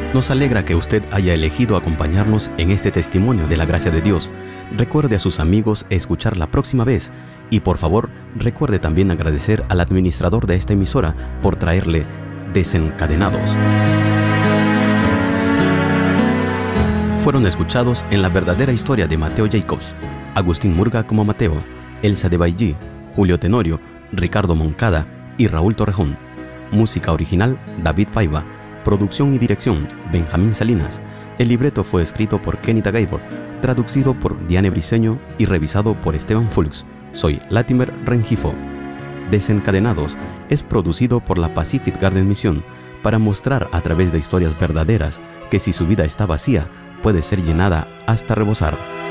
Nos alegra que usted haya elegido acompañarnos en este testimonio de la gracia de Dios. Recuerde a sus amigos escuchar la próxima vez y por favor recuerde también agradecer al administrador de esta emisora por traerle Desencadenados. Fueron escuchados en la verdadera historia de Mateo Jacobs, Agustín Murga como Mateo, Elsa de Bailly, Julio Tenorio, Ricardo Moncada y Raúl Torrejón. Música original David Paiva. Producción y dirección Benjamín Salinas. El libreto fue escrito por Kenny Tagaibor, traducido por Diane Briceño y revisado por Esteban Fulks. Soy Latimer Rengifo. Desencadenados es producido por la Pacific Garden Mission para mostrar a través de historias verdaderas que si su vida está vacía, puede ser llenada hasta rebosar.